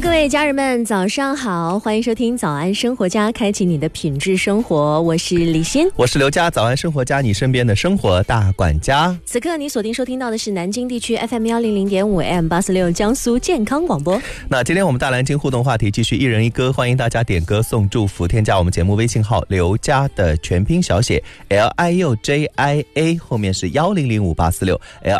各位家人们早上好，欢迎收听早安生活家，开启你的品质生活，我是李欣， 我是刘佳，早安生活家，你身边的生活大管家。 此刻你锁定收听到的是南京地区 FM 100.5 AM846 江苏健康广播。 那今天我们大蓝鲸互动话题继续一人一歌，欢迎大家点歌送祝福，添加我们节目微信号刘佳的全拼小写 LIUJIA 后面是10058461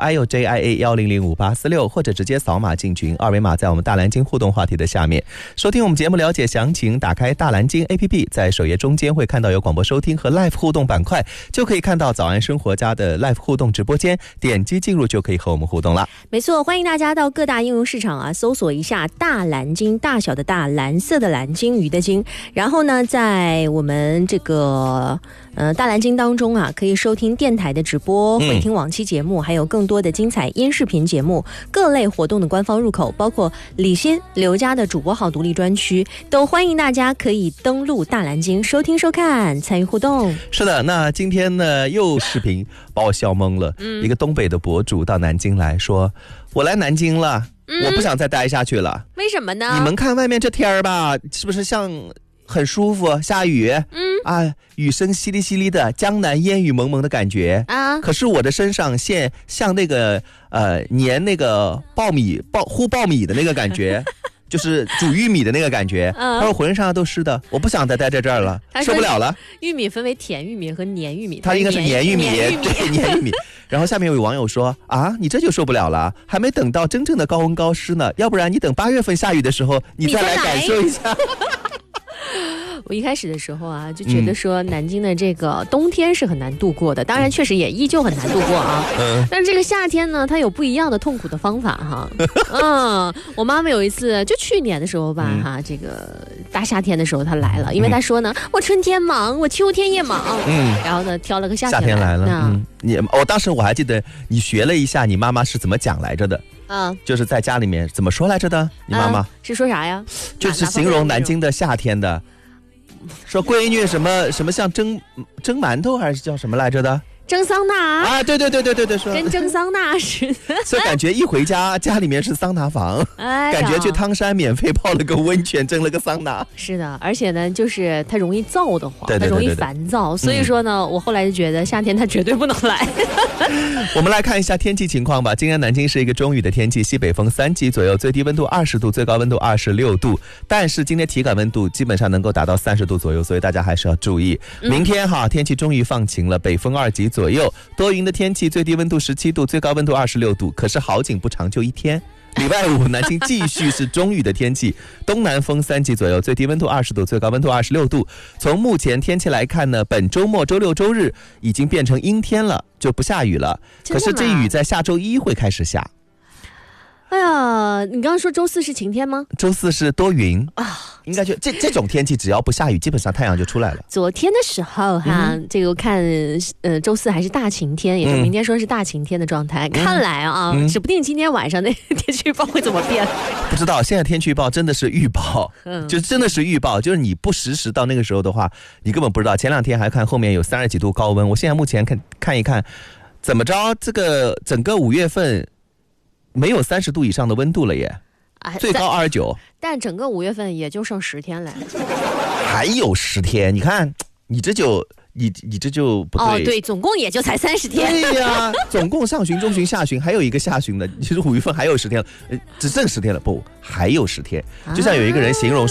10058461，或者直接扫码进群，二维码在我们大蓝鲸互动话题的下面。收听我们节目了解详情，打开大蓝鲸 APP， 在首页中间会看到有广播收听和 Live 互动板块，就可以看到早安生活家的 Live 互动直播间，点击进入就可以和我们互动了。 没错，欢迎大家到各大应用市场啊，搜索一下大蓝鲸，大小的大，蓝色的蓝，鲸鱼的鲸，然后呢在我们这个大蓝鲸当中啊，可以收听电台的直播，回听往期节目，还有更多的精彩音视频节目，各类活动的官方入口，包括李欣、刘佳的主播号独立专区，都欢迎大家可以登录大蓝鲸收听收看，参与互动。 是的，那今天呢又视频把我笑懵了，一个东北的博主到南京来说，我来南京了，我不想再待下去了。 为什么呢？ 你们看外面这天儿吧，是不是像很舒服，下雨，雨声淅沥淅沥的，江南烟雨蒙蒙的感觉啊。可是我的身上像那个粘那个烀苞米的那个感觉。就是煮玉米的那个感觉，他说浑身上都湿的，我不想再待在这儿了，受不了了。 玉米分为甜玉米和黏玉米， 他应该是黏玉米，对，黏玉米。然后下面有网友说啊，你这就受不了了，还没等到真正的高温高湿呢，要不然你等8月份下雨的时候，你再来感受一下。 我一开始的时候啊，就觉得说南京的这个冬天是很难度过的，当然确实也依旧很难度过啊。但是这个夏天呢，它有不一样的痛苦的方法哈。我妈妈有一次就去年的时候吧，这个大夏天的时候她来了，因为她说呢，我春天忙，我秋天也忙，然后呢挑了个夏天来了。当时我还记得你学了一下你妈妈是怎么讲来着的。就是在家里面怎么说来着的？你妈妈是说啥呀？ 就是形容南京的夏天的，说闺女什么像蒸馒头还是叫什么来着的？ 蒸桑拿啊，对，说跟蒸桑拿似的， 所以感觉一回家里面是桑拿房，感觉去汤山免费泡了个温泉，蒸了个桑拿。 是的，而且呢，就是它容易燥得慌，它容易烦躁，所以说呢，我后来就觉得夏天它绝对不能来。 我们来看一下天气情况吧。今天南京是一个中雨的天气，西北风3级左右，最低温度20度，最高温度26度。但是今天体感温度基本上能够达到30度左右，所以大家还是要注意。明天天气终于放晴了，北风2级左右，多云的天气，最低温度17度，最高温度26度。可是好景不长，就一天。礼拜五南京继续是中雨的天气，东南风3级左右，最低温度20度，最高温度26度。从目前天气来看呢，本周末周六周日已经变成阴天了，就不下雨了。可是这雨在下周1会开始下。 哎呀，你刚刚说周4是晴天吗？ 周4是多云啊，应该就这种天气，只要不下雨，基本上太阳就出来了。 昨天的时候哈，这个我看周4还是大晴天，也就明天说是大晴天的状态。看来啊，指不定今天晚上那天气预报会怎么变。 不知道，现在天气预报真的是预报，就真的是预报，就是你不实到那个时候的话，你根本不知道。前2天还看后面有30几度高温，我现在目前看一看，怎么着这个整个5月份。没有30度以上的温度了耶，最高29，但整个5月份也就剩10天了， 还有10天，你看你这就不对对，总共也就才30天。 对呀，总共上旬、中旬、下旬，还有一个下旬的，其实5月份还有10天了，只剩10天了，不，还有10天。就像有一个人形容。